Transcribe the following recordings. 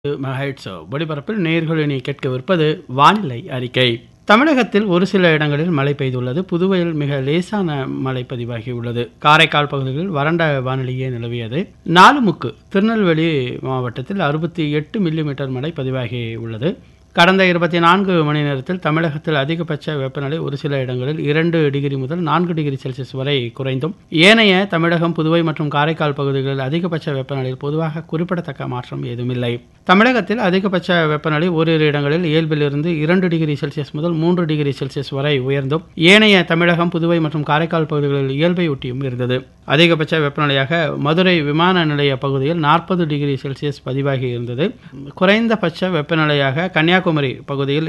Megahertz ஒலிபரப்பில் நேயர்கள் இனி கேட்கவிருப்பது வானிலை அறிக்கை. தமிழகத்தில் ஒரு சில இடங்களில் மழை பெய்துள்ளது. புதுவையில் மிக லேசான மழை பதிவாகியுள்ளது. காரைக்கால் பகுதிகளில் வறண்ட வானிலையே நிலவியது. நாலுமுக்கு திருநெல்வேலி மாவட்டத்தில் 68 மில்லிமீட்டர் மழை பதிவாகியுள்ளது. கடந்த 24 மணி நேரத்தில் தமிழகத்தில் அதிகபட்ச வெப்பநிலை ஒரு சில இடங்களில் 2 டிகிரி முதல் 4 டிகிரி செல்சியஸ் வரை குறைந்தும், ஏனைய தமிழகம், புதுவை மற்றும் காரைக்கால் பகுதிகளில் அதிகபட்ச வெப்பநிலையில் பொதுவாக குறிப்பிடத்தக்க மாற்றம் ஏதுமில்லை. தமிழகத்தில் அதிகபட்ச வெப்பநிலை ஓரிரு இடங்களில் இயல்பிலிருந்து 2 டிகிரி செல்சியஸ் முதல் 3 டிகிரி செல்சியஸ் வரை உயர்ந்தும், ஏனைய தமிழகம், புதுவை மற்றும் காரைக்கால் பகுதிகளில் இயல்பை ஒட்டியும் இருந்தது. அதிகபட்ச வெப்பநிலையாக மதுரை விமான நிலைய பகுதியில் 40 டிகிரி செல்சியஸ் பதிவாகி இருந்தது. குறைந்தபட்ச வெப்பநிலையாக கன்னியாகுமரி பகுதியில்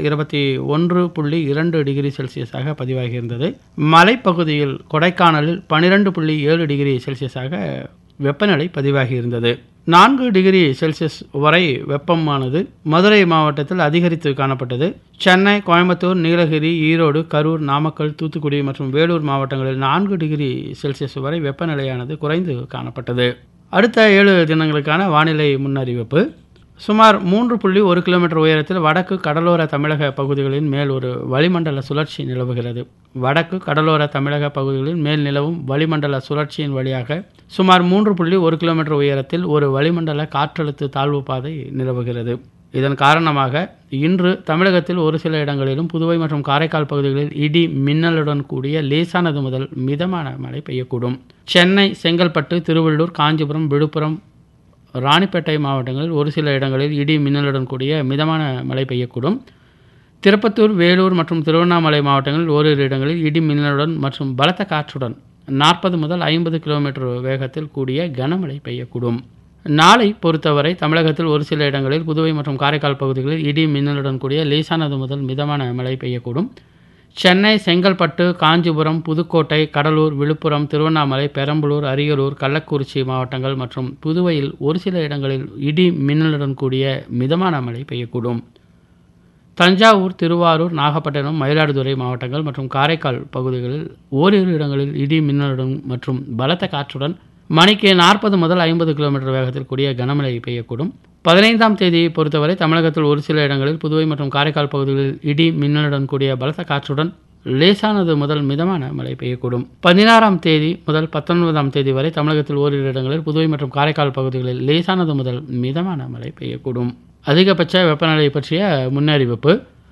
21.2 டிகிரி செல்சியஸாக பதிவாகியிருந்தது. மலைப்பகுதியில் கொடைக்கானலில் 12.7 டிகிரி செல்சியஸாக வெப்பநிலை பதிவாகியிருந்தது. 4 டிகிரி செல்சியஸ் வரை வெப்பமானது மதுரை மாவட்டத்தில் அதிகரித்து காணப்பட்டது. சென்னை, கோயம்புத்தூர், நீலகிரி, ஈரோடு, கரூர், நாமக்கல், தூத்துக்குடி மற்றும் வேலூர் மாவட்டங்களில் 4 டிகிரி செல்சியஸ் வரை வெப்பநிலையானது குறைந்து காணப்பட்டது. அடுத்த 7 தினங்களுக்கான வானிலை முன்னறிவிப்பு. சுமார் 3.1 கிலோமீட்டர் உயரத்தில் வடக்கு கடலோர தமிழக பகுதிகளின் மேல் ஒரு வளிமண்டல சுழற்சி நிலவுகிறது. வடக்கு கடலோர தமிழக பகுதிகளின் மேல் நிலவும் வளிமண்டல சுழற்சியின் வழியாக சுமார் 3.1 கிலோமீட்டர் உயரத்தில் ஒரு வளிமண்டல காற்றழுத்த தாழ்வு பாதை நிலவுகிறது. இதன் காரணமாக இன்று தமிழகத்தில் ஒரு சில இடங்களிலும், புதுவை மற்றும் காரைக்கால் பகுதிகளில் இடி மின்னலுடன் கூடிய லேசானது முதல் மிதமான மழை பெய்யக்கூடும். சென்னை, செங்கல்பட்டு, திருவள்ளூர், காஞ்சிபுரம், விழுப்புரம், ராணிப்பேட்டை மாவட்டங்களில் ஒரு சில இடங்களில் இடி மின்னலுடன் கூடிய மிதமான மழை பெய்யக்கூடும். திருப்பத்தூர், வேலூர் மற்றும் திருவண்ணாமலை மாவட்டங்களில் ஓரிரு இடங்களில் இடி மின்னலுடன் மற்றும் பலத்த காற்றுடன் 40 முதல் 50 கிலோமீட்டர் வேகத்தில் கூடிய கனமழை பெய்யக்கூடும். நாளை பொறுத்தவரை தமிழகத்தில் ஒரு சில இடங்களில், புதுவை மற்றும் காரைக்கால் பகுதிகளில் இடி மின்னலுடன் கூடிய லேசானது முதல் மிதமான மழை பெய்யக்கூடும். சென்னை, செங்கல்பட்டு, காஞ்சிபுரம், புதுக்கோட்டை, கடலூர், விழுப்புரம், திருவண்ணாமலை, பெரம்பலூர், அரியலூர், கள்ளக்குறிச்சி மாவட்டங்கள் மற்றும் புதுவையில் ஒரு சில இடங்களில் இடி மின்னலுடன் கூடிய மிதமான மழை பெய்யக்கூடும். தஞ்சாவூர், திருவாரூர், நாகப்பட்டினம், மயிலாடுதுறை மாவட்டங்கள் மற்றும் காரைக்கால் பகுதிகளில் ஓரிரு இடங்களில் இடி மின்னலுடன் மற்றும் பலத்த காற்றுடன் மணிக்கு 40 முதல் 50 கிலோமீட்டர் வேகத்தில் கூடிய கனமழை பெய்யக்கூடும். 15ஆம் தேதியை பொறுத்தவரை தமிழகத்தில் ஒரு சில இடங்களில், புதுவை மற்றும் காரைக்கால் பகுதிகளில் இடி மின்னலுடன் கூடிய பலத்த காற்றுடன் லேசானது முதல் மிதமான மழை பெய்யக்கூடும். 16ஆம் தேதி முதல் 19ஆம் தேதி வரை தமிழகத்தில் ஓரிரு இடங்களில், புதுவை மற்றும் காரைக்கால் பகுதிகளில் லேசானது முதல் மிதமான மழை பெய்யக்கூடும். அதிகபட்ச வெப்பநிலை பற்றிய முன்னறிவிப்பு.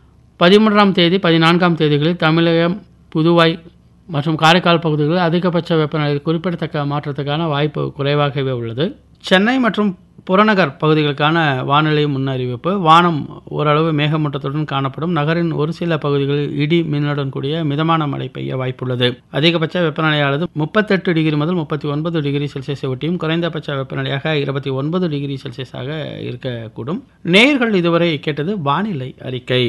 13ஆம் தேதி 14ஆம் தேதிகளில் தமிழகம், புதுவை மற்றும் காரைக்கால் பகுதிகளில் அதிகபட்ச வெப்பநிலையில் குறிப்பிடத்தக்க மாற்றத்துக்கான வாய்ப்பு குறைவாகவே உள்ளது. சென்னை மற்றும் புறநகர் பகுதிகளுக்கான வானிலை முன்னறிவிப்பு. வானம் ஓரளவு மேகமூட்டத்துடன் காணப்படும். நகரின் ஒரு சில பகுதிகளில் இடி மின்னலுடன் கூடிய மிதமான மழை பெய்ய வாய்ப்புள்ளது. அதிகபட்ச வெப்பநிலையானது 38 டிகிரி முதல் 39 டிகிரி செல்சியஸை ஒட்டியும், குறைந்தபட்ச வெப்பநிலையாக 29 டிகிரி செல்சியஸாக இருக்கக்கூடும். நேயர்கள் இதுவரை கேட்டது வானிலை அறிக்கை.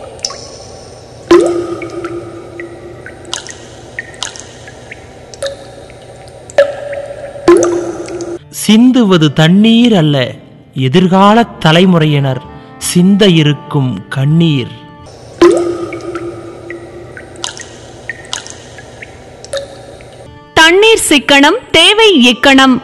சிந்துவது தண்ணீர் அல்ல, எதிர்கால தலைமுறையினர் சிந்த இருக்கும் கண்ணீர். தண்ணீர் சிக்கனம் தேவை இக்கணம்.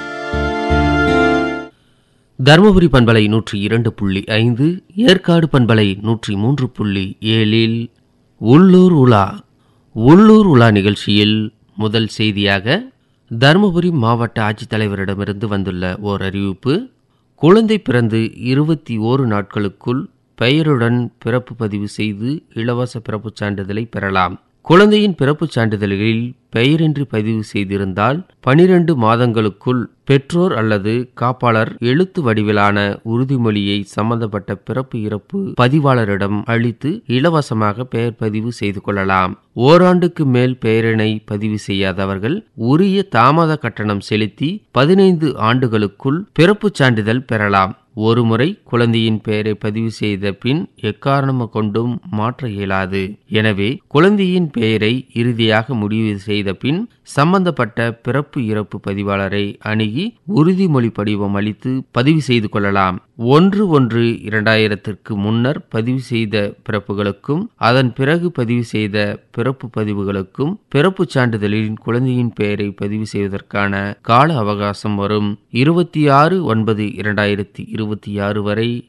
தருமபுரி பண்பலை 102.5, ஏற்காடு பண்பலை 103.7 உள்ளூர் உலா. உள்ளூர் உலா நிகழ்ச்சியில் முதல் செய்தியாக தருமபுரி மாவட்ட ஆட்சித்தலைவரிடமிருந்து வந்துள்ள ஓர் அறிவிப்பு. குழந்தை பிறந்து 21 நாட்களுக்குள் பெயருடன் பிறப்பு பதிவு செய்து இலவச பிறப்புச் சான்றிதழை பெறலாம். குழந்தையின் பிறப்புச் சான்றிதழ்களில் பெயரின்றி பதிவு செய்திருந்தால் 12 மாதங்களுக்குள் பெற்றோர் அல்லது காப்பாளர் எழுத்து வடிவிலான உறுதிமொழியை சம்பந்தப்பட்ட பிறப்பு இறப்பு பதிவாளரிடம் அளித்து இலவசமாக பெயர் பதிவு செய்து கொள்ளலாம். ஓராண்டுக்கு மேல் பெயரினை பதிவு செய்யாதவர்கள் உரிய தாமத கட்டணம் செலுத்தி 15 ஆண்டுகளுக்குள் பிறப்புச் சான்றிதழ் பெறலாம். ஒருமுறை குழந்தையின் பெயரை பதிவு செய்த பின் எக்காரணம் கொண்டும் மாற்ற இயலாது. எனவே குழந்தையின் பெயரை இறுதியாக முடிவு செய்த பின் சம்பந்தப்பட்ட பிறப்பு இறப்பு பதிவாளரை அணுகி உறுதிமொழி படிவம் அளித்து பதிவு செய்து கொள்ளலாம். 1/1/2000 முன்னர் பதிவு செய்த பிறப்புகளுக்கும் அதன் பிறகு பதிவு செய்த பிறப்பு பதிவுகளுக்கும் பிறப்புச் சான்றிதழின் குழந்தையின் பெயரை பதிவு செய்வதற்கான கால அவகாசம் வரும் 26/9/2026 வரை